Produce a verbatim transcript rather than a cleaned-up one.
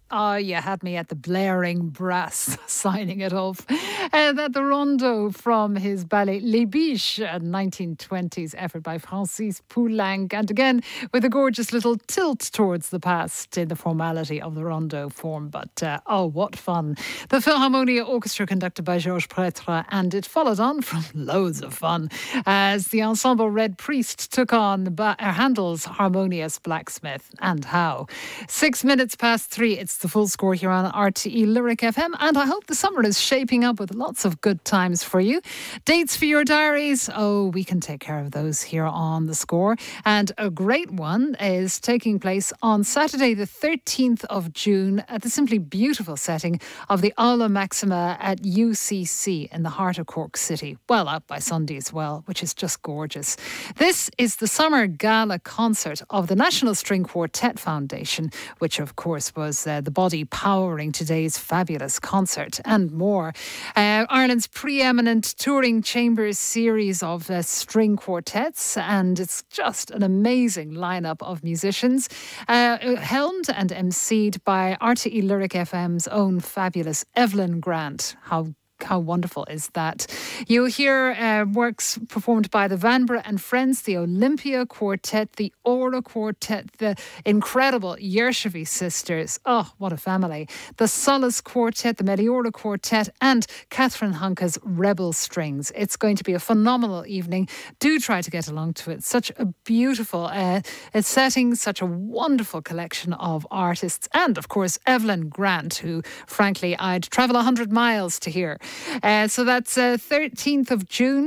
Oh, you had me at the blaring brass signing it off. Uh, that the rondo from his ballet Les Biches, a nineteen twenties effort by Francis Poulenc. And again, with a gorgeous little tilt towards the past in the formality of the rondo form. But uh, oh, what fun. The Philharmonia Orchestra conducted by Georges Prêtre. And it followed on from loads of fun as the ensemble Red Priest took on ba- Handel's Harmonious Blacksmith. And how. Six minutes past three, it's the full score here on R T E Lyric F M, and I hope the summer is shaping up with lots of good times for you. Dates for your diaries, oh, we can take care of those here on the score. And a great one is taking place on Saturday the thirteenth of June at the simply beautiful setting of the Aula Maxima at U C C in the heart of Cork City. Well, out by Sunday as well, which is just gorgeous. This is the summer gala concert of the National String Quartet Foundation, which of course was uh, the body powering today's fabulous concert and more. Uh, Ireland's preeminent touring chambers series of uh, string quartets, and it's just an amazing lineup of musicians, uh, helmed and emceed by R T E Lyric F M's own fabulous Evelyn Grant. How How wonderful is that? You'll hear uh, works performed by the Vanbrugh and Friends, the Olympia Quartet, the Aura Quartet, the incredible Yershavy sisters. Oh, what a family. The Solace Quartet, the Meliora Quartet, and Catherine Hunka's Rebel Strings. It's going to be a phenomenal evening. Do try to get along to it. Such a beautiful uh, setting, such a wonderful collection of artists. And, of course, Evelyn Grant, who, frankly, I'd travel one hundred miles to hear. Uh, so that's uh, thirteenth of June.